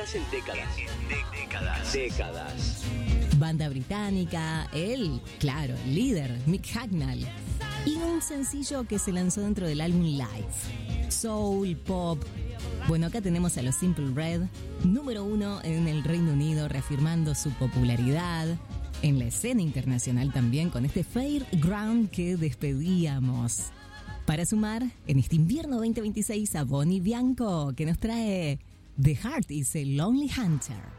hacen décadas. Décadas. Banda británica, él, claro, el líder, Mick Hucknall. Y un sencillo que se lanzó dentro del álbum Live. Soul, pop. Bueno, acá tenemos a los Simple Red, número 1 en el Reino Unido, reafirmando su popularidad en la escena internacional también con este Fairground que despedíamos. Para sumar en este invierno 2026 a Bonnie Bianco, que nos trae The Heart is a Lonely Hunter.